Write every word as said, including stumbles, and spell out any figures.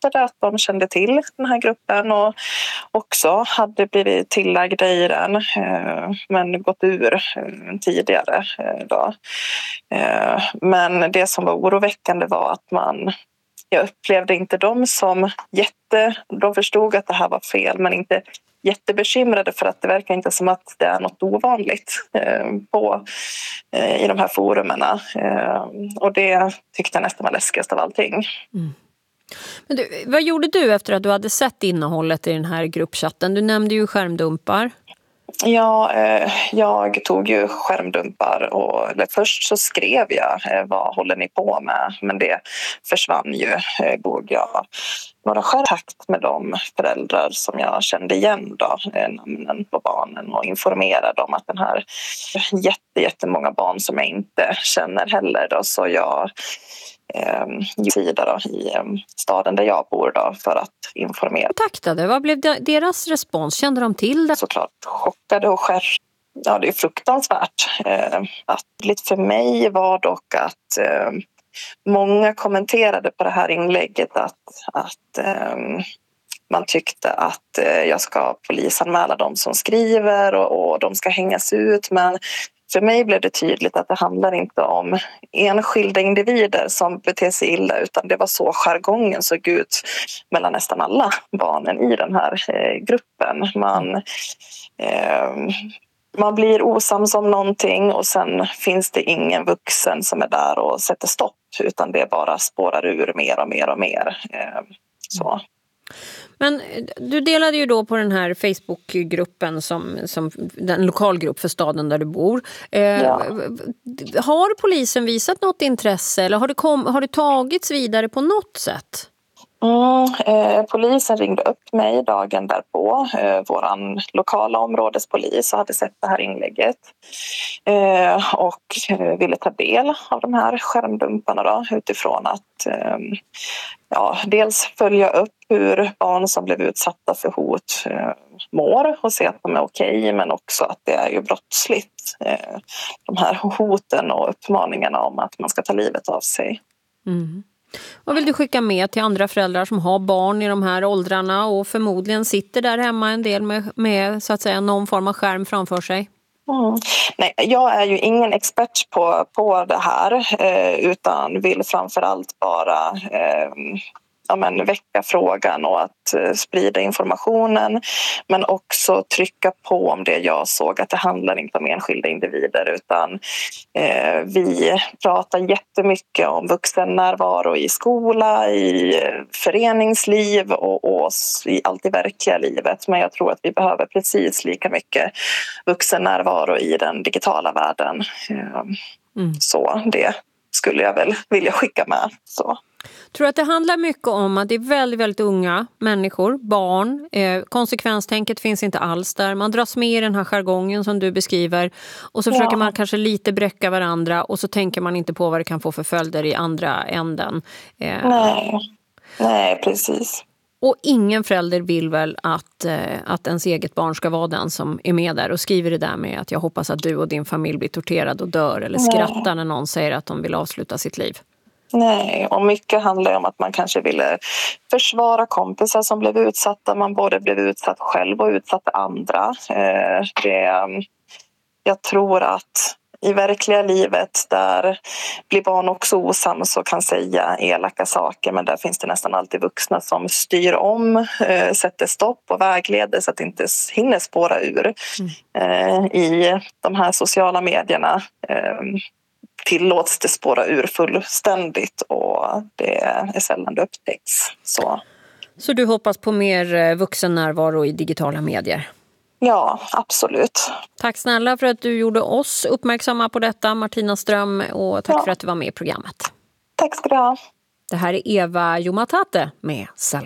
bekräftade att de kände till den här gruppen och också hade blivit tillagda i den, men gått ur tidigare då. Men det som var oroväckande var att man, jag upplevde inte dem som jätte, de förstod att det här var fel, men inte jättebekymrade, för att det verkar inte som att det är något ovanligt eh, på, eh, i de här forumerna. Eh, och det tyckte jag nästan var läskigast av allting. Mm. Men du, vad gjorde du efter att du hade sett innehållet i den här gruppchatten? Du nämnde ju skärmdumpar. Ja, eh, jag tog ju skärmdumpar och eller först så skrev jag eh, vad håller ni på med, men det försvann ju. Eh, tog jag några kontakt med de föräldrar som jag kände igen då, eh, namnen på barnen, och informerade om att den här jätte, jättemånga barn som jag inte känner heller då, så jag eh, sida då, i eh, staden där jag bor då, för att informera. Kontaktade, vad blev deras respons? Kände de till det? Såklart chockade och skär. Ja, det är fruktansvärt. Eh, att lite för mig var dock att eh, många kommenterade på det här inlägget att, att eh, man tyckte att eh, jag ska polisanmäla dem som skriver och, och de ska hängas ut, men för mig blev det tydligt att det handlar inte om enskilda individer som beter sig illa, utan det var så jargongen såg ut mellan nästan alla barnen i den här eh, gruppen. Man, eh, man blir osams om någonting och sen finns det ingen vuxen som är där och sätter stopp, utan det bara spårar ur mer och mer och mer. Eh, så. Men du delade ju då på den här Facebookgruppen som, som den lokalgrupp för staden där du bor. Eh, ja. Har polisen visat något intresse eller har det, kom, har det tagits vidare på något sätt? Mm, eh, polisen ringde upp mig dagen därpå. Eh, våran lokala områdespolis hade sett det här inlägget eh, och eh, ville ta del av de här skärmdumparna då, utifrån att eh, ja, dels följa upp hur barn som blev utsatta för hot eh, mår och se att de är okej, men också att det är ju brottsligt. Eh, de här hoten och uppmaningarna om att man ska ta livet av sig. Mm. Vad vill du skicka med till andra föräldrar som har barn i de här åldrarna och förmodligen sitter där hemma en del med, med så att säga någon form av skärm framför sig? Mm. Nej, jag är ju ingen expert på, på det här eh, utan vill framförallt bara eh, ja, men, väcka frågan och att eh, sprida informationen, men också trycka på om det jag såg, att det handlar inte om enskilda individer, utan eh, vi pratar jättemycket om vuxennärvaro i skola, i föreningsliv och, och i allt i verkliga livet, men jag tror att vi behöver precis lika mycket vuxennärvaro i den digitala världen. Eh, mm. Så det skulle jag väl vilja skicka med. Så. Tror att det handlar mycket om att det är väldigt, väldigt unga människor, barn. Eh, konsekvenstänket finns inte alls där. Man dras med i den här jargongen som du beskriver. Och så ja. försöker man kanske lite bräcka varandra. Och så tänker man inte på vad det kan få för följder i andra änden. Eh, Nej. Nej, precis. Och ingen förälder vill väl att, eh, att ens eget barn ska vara den som är med där och skriver det där med att jag hoppas att du och din familj blir torterad och dör. Eller skrattar Nej. när någon säger att de vill avsluta sitt liv. Nej, och mycket handlar om att man kanske ville försvara kompisar som blev utsatta. Man både blev utsatt själv och utsatte andra. Eh, det, jag tror att i verkliga livet där blir barn också osams och kan säga elaka saker, men där finns det nästan alltid vuxna som styr om, eh, sätter stopp och vägleder så att det inte hinner spåra ur. Mm. Eh, I de här sociala medierna eh, tillåts det spåra ur fullständigt och det är sällan det upptäcks. Så. Så du hoppas på mer vuxennärvaro i digitala medier? Ja, absolut. Tack snälla för att du gjorde oss uppmärksamma på detta, Martina Ström, och tack ja. för att du var med i programmet. Tack ska du ha. Det här är Eva Jomatate med Self.